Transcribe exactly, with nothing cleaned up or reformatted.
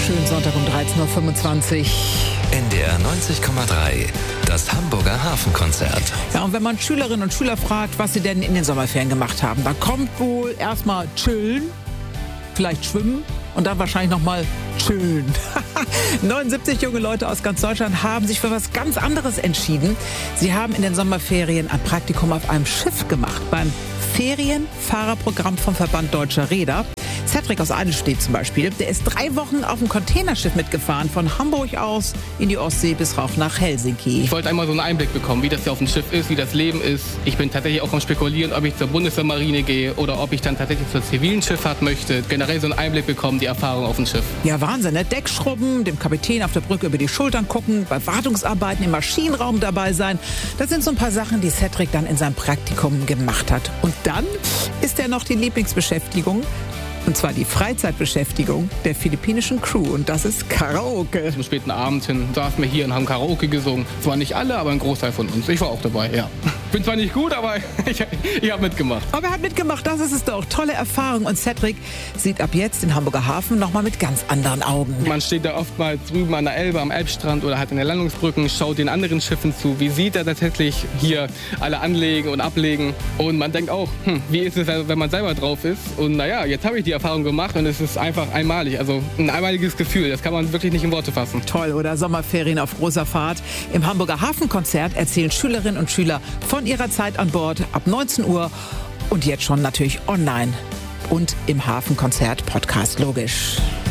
Schönen Sonntag um dreizehn Uhr fünfundzwanzig. N D R neunzig Komma drei, das Hamburger Hafenkonzert. Ja, und wenn man Schülerinnen und Schüler fragt, was sie denn in den Sommerferien gemacht haben, da kommt wohl erstmal chillen, vielleicht schwimmen und dann wahrscheinlich nochmal chillen. neunundsiebzig junge Leute aus ganz Deutschland haben sich für was ganz anderes entschieden. Sie haben in den Sommerferien ein Praktikum auf einem Schiff gemacht, beim Ferienfahrerprogramm vom Verband Deutscher Reeder. Cedric aus Eidelstedt zum Beispiel, der ist drei Wochen auf dem Containerschiff mitgefahren, von Hamburg aus in die Ostsee bis rauf nach Helsinki. Ich wollte einmal so einen Einblick bekommen, wie das hier auf dem Schiff ist, wie das Leben ist. Ich bin tatsächlich auch am Spekulieren, ob ich zur Bundeswehrmarine gehe oder ob ich dann tatsächlich zur zivilen Schifffahrt möchte. Generell so einen Einblick bekommen, die Erfahrung auf dem Schiff. Ja, Wahnsinn, ne? Deckschrubben, dem Kapitän auf der Brücke über die Schultern gucken, bei Wartungsarbeiten im Maschinenraum dabei sein. Das sind so ein paar Sachen, die Cedric dann in seinem Praktikum gemacht hat. Und dann ist er noch die Lieblingsbeschäftigung. Und zwar die Freizeitbeschäftigung der philippinischen Crew. Und das ist Karaoke. Zum späten Abend hin saßen wir hier und haben Karaoke gesungen. Zwar nicht alle, aber ein Großteil von uns. Ich war auch dabei, ja. Bin zwar nicht gut, aber ich, ich habe mitgemacht. Aber er hat mitgemacht, das ist es doch. Tolle Erfahrung. Und Cedric sieht ab jetzt den Hamburger Hafen nochmal mit ganz anderen Augen. Man steht da oftmals drüben an der Elbe, am Elbstrand oder halt an den Landungsbrücken, schaut den anderen Schiffen zu. Wie sieht er tatsächlich hier alle anlegen und ablegen? Und man denkt auch, hm, wie ist es, wenn man selber drauf ist? Und naja, jetzt habe ich die Erfahrung gemacht und es ist einfach einmalig. Also ein einmaliges Gefühl, das kann man wirklich nicht in Worte fassen. Toll, oder? Sommerferien auf großer Fahrt. Im Hamburger Hafenkonzert erzählen Schülerinnen und Schüler von ihrer Zeit an Bord ab neunzehn Uhr und jetzt schon natürlich online und im Hafenkonzert-Podcast logisch.